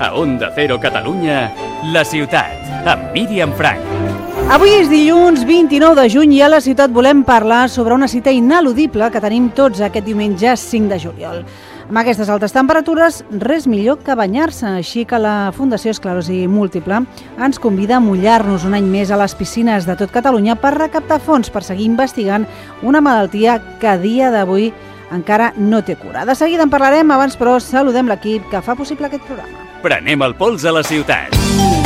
A Onda Cero Catalunya, La Ciutat, amb Míriam Frank. Avui és dilluns 29 de juny i a La Ciutat volem parlar sobre una cita ineludible que tenim tots aquest diumenge 5 de juliol. Amb aquestes altes temperatures, res millor que banyar-se, així que la Fundació Esclerosi Múltiple ens convida a mullar-nos un any més a les piscines de tot Catalunya per recaptar fons per seguir investigant una malaltia que a dia d'avui encara no té cura. De seguida en parlarem, abans però saludem l'equip que fa possible aquest programa. Prenem el pols a la ciutat.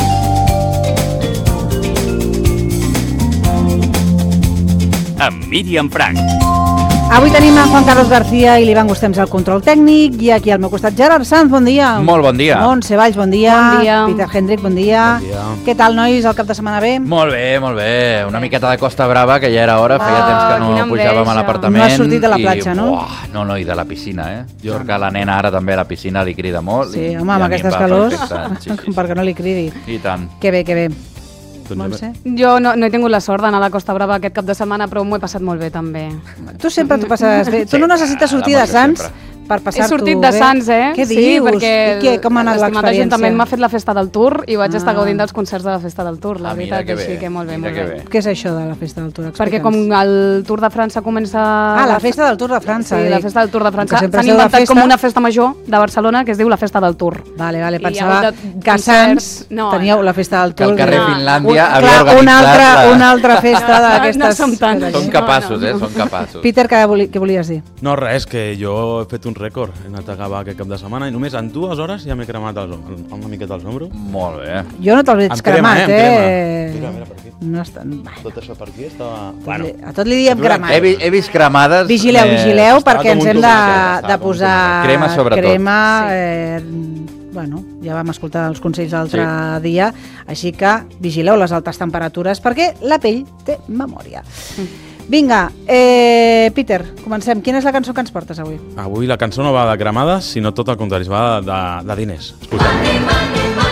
Amb Míriam Frank. Avui tenim a Juan Carlos García i l'Ivan Gustems al control tècnic i aquí al meu costat Gerard Sanz, bon dia. Molt bon dia. Montse Valls, bon dia. Bon dia. Peter Hendrik, bon dia. Bon dia. Què tal, nois, el cap de setmana bé? Molt bé, molt bé. Una miqueta de Costa Brava, que ja era hora, feia temps que quina no pujàvem a enveja. l'apartament. No has sortit de la platja, no? No, i de la piscina, Jo crec que la nena ara també a la piscina li crida molt. Sí, i home, a amb mi aquestes em va calors, perfecte. Sí. perquè no li cridi. I tant. Que bé, que bé. Montse? Jo no he tingut la sort d'anar a la Costa Brava aquest cap de setmana, però m'ho he passat molt bé també. Tu sempre t'ho passes bé. Tu no Sempre, necessites sortir la de Sants sempre. per He passar-t'ho bé. sortit de Sants, Què Sí, dius? perquè I què, com ha anat l'estimat l'experiència? Ajuntament m'ha fet la festa del Tour i vaig estar Ah. gaudint dels concerts de la festa del Tour, la Mira veritat, que bé, així que molt bé, mira molt que bé. bé. Què és això de la festa del Tour? Perquè com el Tour de França comença... Ah, la festa del Tour de França. Sí, la festa del Tour de Que França. sempre S'han es diu la inventat festa- com una festa major de Barcelona que es diu la festa del Tour. Vale, I pensava hi ha hagut que a concerts- Sants no, teníeu la festa del Que Tour. el carrer No. Finlàndia havia Clar, organitzat... una altra festa No, d'aquestes. no som tant. que Són tenim. capaços, No. Són capaços. Peter, què volies dir? No, res, que jo he fet un rècord. He anat a acabar aquest cap de setmana i només en 2 hores ja m'he cremat una miqueta els ombros. Molt bé. Jo no te'l veig Em crema, cremat, em crema. Mira, per aquí. No està... Va, Tot això per aquí estava... a tot li diem cremat. He vist cremades... Vigileu, estava perquè com ens un hem tomaquet, de posar Crema sobretot. crema. Sí. Bueno, ja vam escoltar els consells l'altre dia, així que vigileu les altes temperatures perquè la pell té memòria. Vinga, Peter, comencem. Quina és la cançó que ens portes avui? Avui la cançó no va de cremades, sinó tot el contrari, va de diners. Escoltem.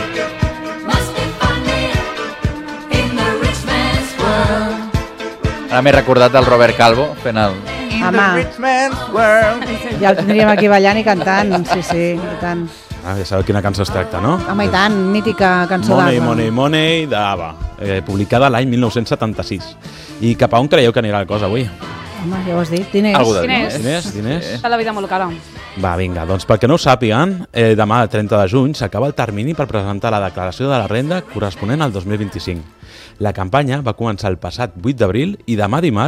Ara m'he recordat del Robert Calvo fent el... Home, ja el tindríem aquí ballant i cantant, sí, i tant. Ja sabeu quina cançó es tracta, no? Home, i tant, mítica cançó Money, d'Ava. Money, Money, d'Ava, publicada l'any 1976. I cap a on creieu que anirà la cosa avui? Home, ja ho has dit, diners. Algú de Diners. Diners? Està la vida molt cara. Va, vinga, doncs perquè no ho sàpiguen, demà, 30 de juny, s'acaba el termini per presentar la declaració de la renda corresponent al 2025. La campanya va començar el passat 8 d'abril i demà dimarts